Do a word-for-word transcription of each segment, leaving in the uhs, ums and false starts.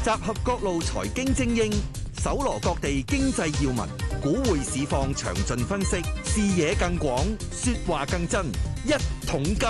集合各路財經精英，搜羅各地經濟要聞，股匯市況詳盡分析，視野更廣，說話更真。一桶金。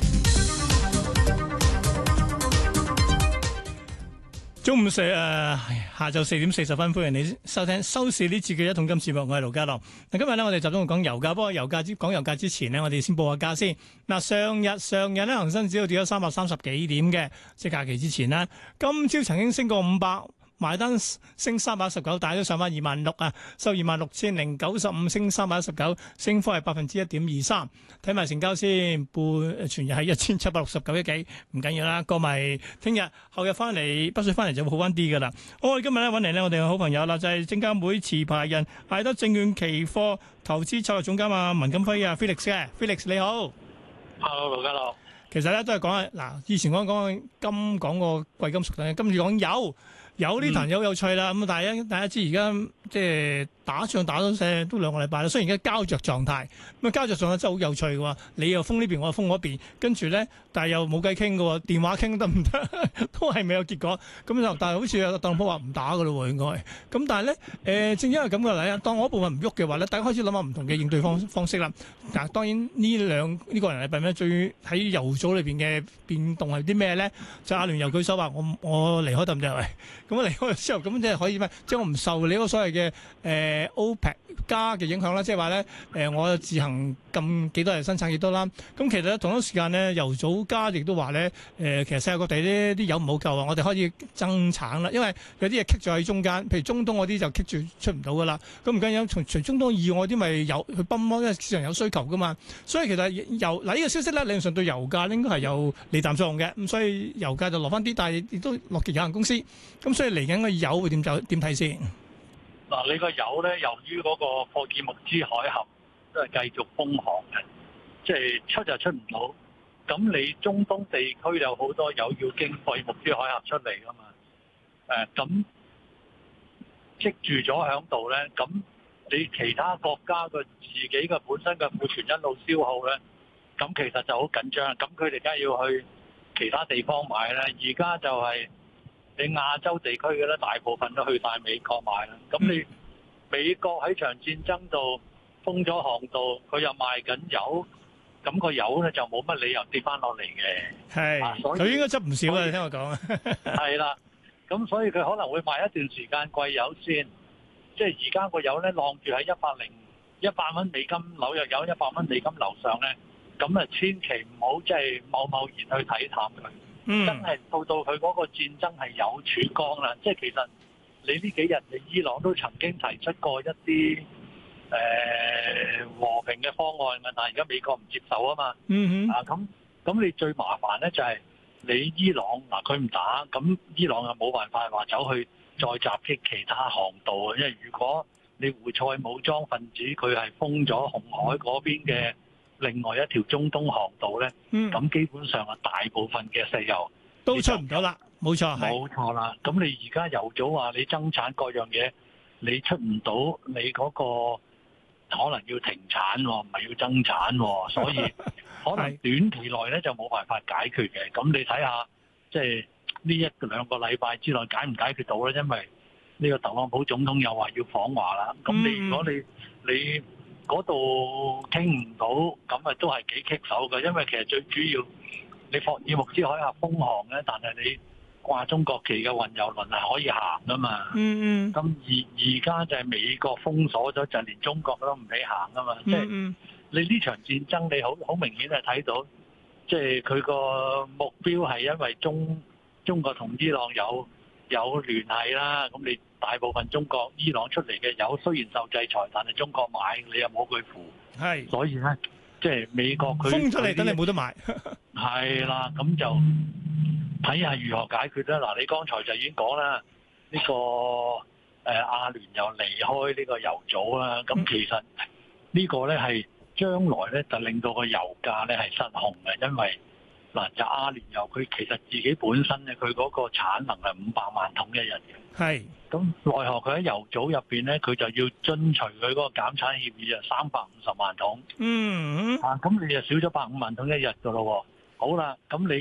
中午四誒，下晝四點四十分，歡迎你收聽收市呢節嘅一桶金節目，我係盧家樂。嗱，今日咧我哋集中講油價，不過油價之講油價之前呢，我哋先報下價先。嗱，上日上日咧恒生指數跌咗三百三十幾點嘅，即係假期之前啦。今朝曾經升過五百。埋單升三百一十九，大都上翻二萬六啊，收二萬六千零九十五，升三百一十九，升幅係百分之一點二三。睇埋成交先，半全日係一千七百六十九億幾，唔緊要啦。過埋聽日後日翻嚟，北水翻嚟就會好翻啲噶啦。好，我哋今日咧揾嚟呢，我哋嘅好朋友啦，就係證監會持牌人艾德證券期貨投資策略總監啊文錦輝啊 Felix 嘅 Felix 你好。 Hello，盧家樂。 其實咧都係講下嗱，以前講講金講個貴金屬等，今次講油。有呢壇有有趣啦，咁但係大家知而家即係打仗打咗成都兩個禮拜啦，雖然而家膠着狀態，咁啊膠着狀態真係好有趣嘅喎，你又封呢邊，我又封嗰邊，跟住咧，但係又冇計傾嘅喎，電話傾得唔得？都係未有結果，咁就但係好似特朗普話唔打嘅咯喎，應該，咁但係咧誒，正因為咁嘅嚟啊，當我一部分唔喐嘅話咧，大家開始諗下唔同嘅應對方方式啦。嗱，當然呢兩呢個人禮拜咧，最喺油組裏邊嘅變動係啲咩咧？就阿聯酋舉手話我我離開得唔得喂？咁離開之後，咁即係可以咩？即係我唔受你嗰個所謂嘅誒 OPEC 加嘅影響啦。即係話咧誒，我自行撳幾多日生產幾多啦。咁其實咧同一時間咧，油組加亦都話咧誒，其實世界各地呢啲油唔好夠啊，我哋可以增產啦。因為有啲嘢棘咗喺中間，譬如中東嗰啲就棘住出唔到噶啦。咁唔緊要，從除中東以外啲咪有去泵咯，因為市場有需求噶嘛。所以其實油嗱呢個消息咧，理論上對油價應該係有利淡作用嘅。咁所以油價就落翻啲，但係亦都落極有限公司。咁所以嚟緊個油會點走點睇先？ 嗱，你個油咧，由於嗰個霍爾木茲海峽都係繼續封航嘅，即係出就出唔到。咁你中東地區有好多油要經霍爾木茲海峽出嚟噶嘛？誒，咁積住咗喺度咧，咁你其他國家嘅自己嘅本身嘅庫存一路消耗咧，咁其實就好緊張。咁佢哋梗係要去其他地方買咧。而家就係。你亞洲地區嘅咧，大部分都去晒美國買啦。咁你美國喺場戰爭度封咗航道，佢又賣緊油，咁個油咧就冇乜理由跌翻落嚟嘅。 係，佢應該執唔少啊！你聽我講啊。 係啦，咁所以佢可能會賣一段時間貴油先。即係而家個油咧，晾住喺一百零一百蚊美金紐約油一百蚊美金樓上咧，咁啊千祈唔好即係貿貿然去睇淡佢。嗯、真係到到佢嗰個戰爭係有曙光啦！即係其實你呢幾日你伊朗都曾經提出過一啲誒、呃、和平嘅方案嘅，但係而家美國唔接受啊嘛。嗯哼。啊咁咁，你最麻煩咧就係你伊朗嗱佢唔打，咁伊朗又冇辦法話走去再襲擊其他航道啊！因為如果你胡塞武裝分子佢係封咗紅海嗰邊嘅另外一條中東航道咧，咁、嗯、基本上啊，大部分嘅石油都出唔到啦，冇錯， 冇錯啦。咁你而家油組話你增產各樣嘢，你出唔到，你嗰個可能要停產喎，唔係要增產喎，所以可能短期內咧就冇辦法解決嘅。咁你睇下，即係呢一兩個禮拜之內解唔解決到咧？因為呢個特朗普總統又話要訪華啦。咁你如果你你嗰度傾唔到，咁啊都係幾棘手嘅，因為其實最主要你霍爾木茲海峽封航咧，但係你掛中國旗嘅運油輪係可以行噶嘛。嗯嗯。咁而而家就係美國封鎖咗，就連中國都唔俾行啊嘛。即係、嗯、你呢場戰爭，你好好明顯係睇到，即係佢個目標係因為中中國同伊朗有有聯繫啦。咁你大部分中國伊朗出嚟嘅油雖然受制裁，但係中國買你又冇佢扶，係，所以咧即係美國佢封出嚟，等你冇得買， 係啦，咁就睇下如何解決啦。嗱，你剛才就已經講啦，呢、這個誒阿聯又離開呢個油組啦，咁其實呢個咧係將來咧就令到個油價咧係失控嘅，因為嗱就阿聯酋佢其實自己本身咧佢嗰個產能係五百萬桶一日嘅，係。咁奈何佢喺油組入邊咧，佢就要遵循佢嗰個減產協議啊，三百五十萬桶。嗯，啊，咁你就少咗百五萬桶一日噶咯喎。好啦，咁你